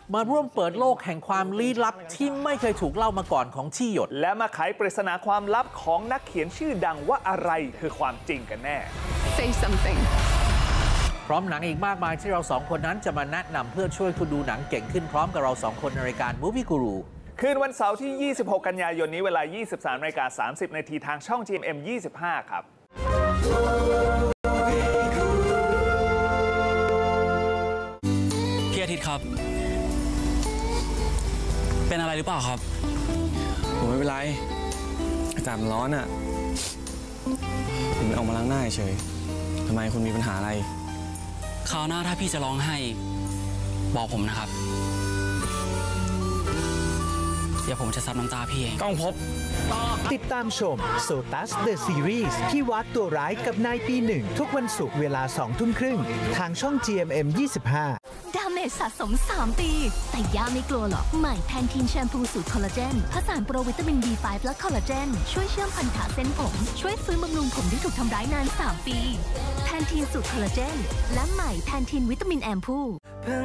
มาร่วมเปิดโลกแห่งความลี้ลับที่ไม่เคยถูกเล่ามาก่อนของที่หยดและมาไขปริศนาความลับของนักเขียนชื่อดังว่าอะไรคือความจริงกันแน่ Say something พร้อมหนังอีกมากมายที่เราสองคนนั้นจะมาแนะนำเพื่อช่วยคุณดูหนังเก่งขึ้นพร้อมกับเราสองคนในรายการ Movie Guru คืนวันเสาร์ที่ 26 กันยายนนี้เวลา 23:30 น.ทางช่อง GMM 25 ครับพี่อาทิตย์ครับเป็นอะไรหรือเปล่าครับผมไม่เป็นไรอากาศมันร้อนอ่ะผมออกมาล้างหน้าเฉยทำไมคุณมีปัญหาอะไรคราวหน้าถ้าพี่จะร้องไห้บอกผมนะครับเดี๋ยวผมจะซับน้ำตาพี่เองต้องพบติดตามชม Sotus The Series ที่วัดตัวร้ายกับนายปีหนึ่งทุกวันศุกร์เวลา 20:30 ทางช่อง GMM 25 ดาเมจสะสม3 ปีแต่ย่าไม่กลัวหรอกใหม่แพนทีนแชมพูสูตรคอลลาเจนผสานโปรวิตามิน B5 และคอลลาเจนช่วยเชื่อมพันธะเส้นผมช่วยฟื้นบำรุงผมที่ถูกทำร้ายนาน3 ปีแพนทีนสูตรคอลลาเจนและใหม่แพนทีนวิตามินแอมพู